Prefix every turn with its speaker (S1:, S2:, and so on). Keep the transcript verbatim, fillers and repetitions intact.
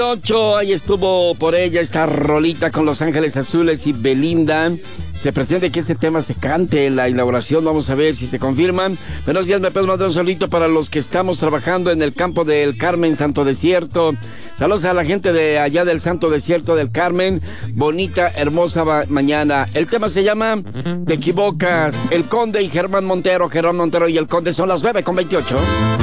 S1: ocho, ahí estuvo por ella esta rolita con Los Ángeles Azules y Belinda. Se pretende que ese tema se cante en la inauguración. Vamos a ver si se confirman. Buenos días, me puedes mandar un solito para los que estamos trabajando en el campo del Carmen, Santo Desierto. Saludos a la gente de allá del Santo Desierto del Carmen. Bonita, hermosa ma- mañana. El tema se llama Te equivocas. El Conde y Germán Montero. Germán Montero y el Conde son las nueve con veintiocho.